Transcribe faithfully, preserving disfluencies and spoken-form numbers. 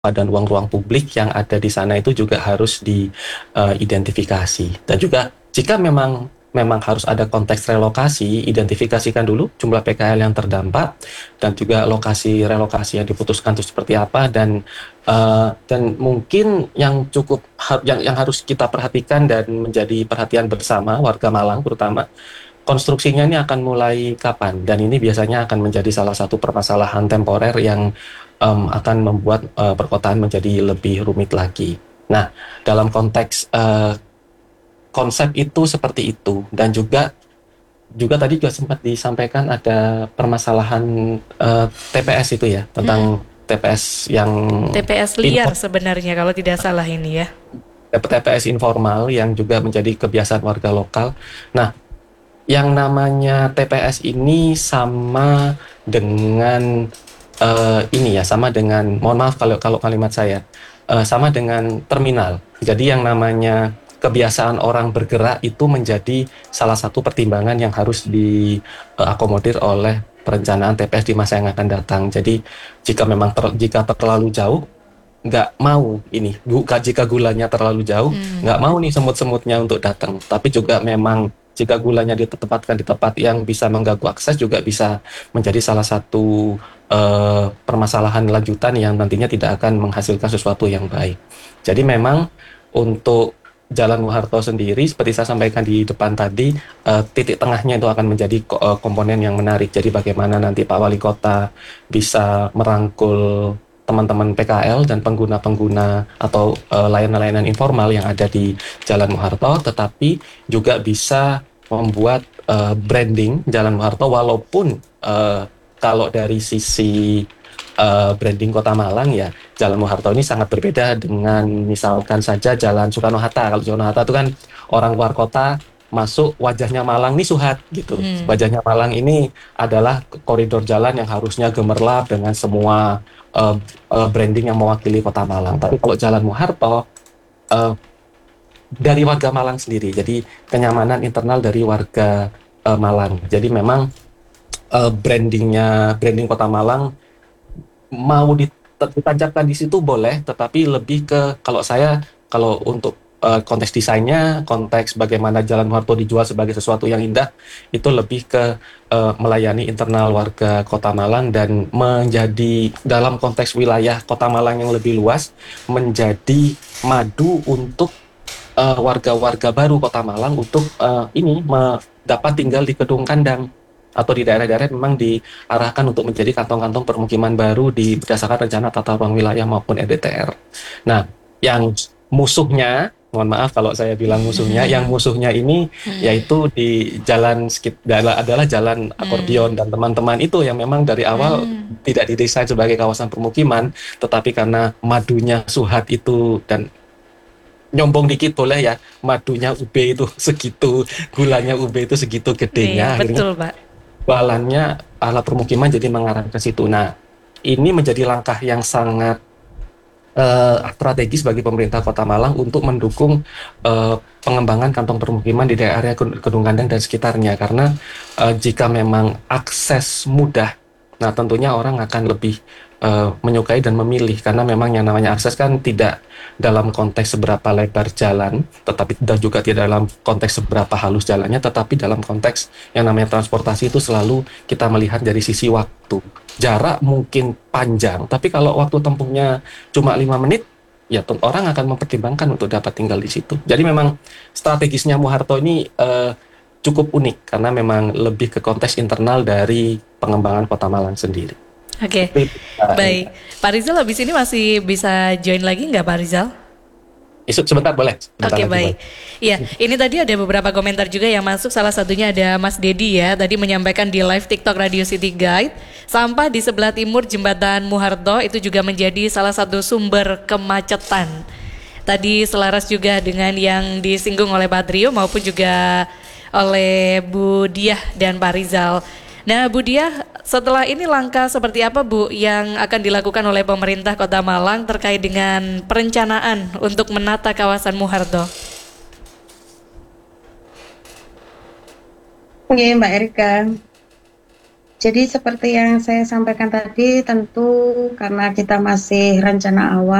dan ruang-ruang publik yang ada di sana itu juga harus diidentifikasi. Dan juga jika memang memang harus ada konteks relokasi, identifikasikan dulu jumlah P K L yang terdampak dan juga lokasi relokasi yang diputuskan itu seperti apa. Dan uh, dan mungkin yang cukup yang yang harus kita perhatikan dan menjadi perhatian bersama warga Malang terutama, konstruksinya ini akan mulai kapan, dan ini biasanya akan menjadi salah satu permasalahan temporer yang um, akan membuat uh, perkotaan menjadi lebih rumit lagi. Nah, dalam konteks uh, konsep itu seperti itu, dan juga juga tadi juga sempat disampaikan ada permasalahan uh, T P S itu ya, tentang hmm. T P S yang T P S liar sebenarnya kalau tidak salah ini ya. T P S informal yang juga menjadi kebiasaan warga lokal. Nah, yang namanya T P S ini sama dengan uh, ini ya, sama dengan, mohon maaf kalau kalau kalimat saya, uh, sama dengan terminal. Jadi yang namanya kebiasaan orang bergerak itu menjadi salah satu pertimbangan yang harus diakomodir oleh perencanaan T P S di masa yang akan datang. Jadi jika memang ter, jika terlalu jauh, nggak mau ini, jika gulanya terlalu jauh, hmm. nggak mau nih semut-semutnya untuk datang. Tapi juga memang jika gulanya ditempatkan di tempat yang bisa mengganggu akses, juga bisa menjadi salah satu uh, permasalahan lanjutan yang nantinya tidak akan menghasilkan sesuatu yang baik. Jadi memang untuk Jalan Muharto sendiri, seperti saya sampaikan di depan tadi, uh, titik tengahnya itu akan menjadi uh, komponen yang menarik. Jadi bagaimana nanti Pak Wali Kota bisa merangkul teman-teman P K L dan pengguna-pengguna atau uh, layanan-layanan informal yang ada di Jalan Muharto, tetapi juga bisa membuat uh, branding Jalan Muharto, walaupun uh, kalau dari sisi uh, branding Kota Malang ya, Jalan Muharto ini sangat berbeda dengan misalkan saja Jalan Soekarno-Hatta. Kalau Soekarno-Hatta itu kan orang luar kota masuk, wajahnya Malang nih Suhat gitu. Hmm. Wajahnya Malang ini adalah koridor jalan yang harusnya gemerlap dengan semua uh, uh, branding yang mewakili Kota Malang. Tapi kalau Jalan Muharto uh, dari warga Malang sendiri, jadi kenyamanan internal dari warga uh, Malang. Jadi memang uh, brandingnya, branding Kota Malang mau ditancapkan di situ boleh, tetapi lebih ke, kalau saya, kalau untuk Uh, konteks desainnya, konteks bagaimana Jalan Muharto dijual sebagai sesuatu yang indah, itu lebih ke uh, melayani internal warga Kota Malang dan menjadi dalam konteks wilayah Kota Malang yang lebih luas, menjadi madu untuk uh, warga-warga baru Kota Malang untuk uh, ini dapat tinggal di Kedung Kandang atau di daerah-daerah memang diarahkan untuk menjadi kantong-kantong permukiman baru di berdasarkan rencana tata ruang wilayah maupun R D T R. Nah, yang musuhnya, mohon maaf kalau saya bilang musuhnya, hmm. yang musuhnya ini hmm. yaitu di jalan skip adalah jalan akordion, hmm. dan teman-teman itu yang memang dari awal hmm. tidak didesain sebagai kawasan permukiman, tetapi karena madunya Suhat itu, dan nyombong dikit boleh ya, madunya U B itu segitu, gulanya U B itu segitu gedenya, iya, betul, Pak. Balannya ala permukiman jadi mengarah ke situ. Nah, ini menjadi langkah yang sangat Uh, strategis bagi pemerintah Kota Malang untuk mendukung uh, pengembangan kantong permukiman di daerah Kedung Kandang dan sekitarnya, karena uh, jika memang akses mudah, nah tentunya orang akan lebih uh, menyukai dan memilih, karena memang yang namanya akses kan tidak dalam konteks seberapa lebar jalan, tetapi dan juga tidak dalam konteks seberapa halus jalannya, tetapi dalam konteks yang namanya transportasi itu selalu kita melihat dari sisi waktu. Jarak mungkin panjang, tapi kalau waktu tempuhnya cuma lima menit, ya orang akan mempertimbangkan untuk dapat tinggal di situ. Jadi memang strategisnya Muharto ini uh, cukup unik, karena memang lebih ke konteks internal dari pengembangan Kota Malang sendiri. Oke, okay. uh, baik. Pak Rizal habis ini masih bisa join lagi nggak Pak Rizal? Isu, sebentar boleh. Oke, okay, baik. Iya, ini tadi ada beberapa komentar juga yang masuk. Salah satunya ada Mas Dedi ya, tadi menyampaikan di live TikTok Radio City Guide, sampah di sebelah timur Jembatan Muharto itu juga menjadi salah satu sumber kemacetan. Tadi selaras juga dengan yang disinggung oleh Pak Trio maupun juga oleh Bu Diah dan Pak Rizal. Nah, Bu Diah, setelah ini langkah seperti apa Bu yang akan dilakukan oleh pemerintah Kota Malang terkait dengan perencanaan untuk menata kawasan Muharto? Oke, Mbak Erika. Jadi seperti yang saya sampaikan tadi, tentu karena kita masih rencana awal.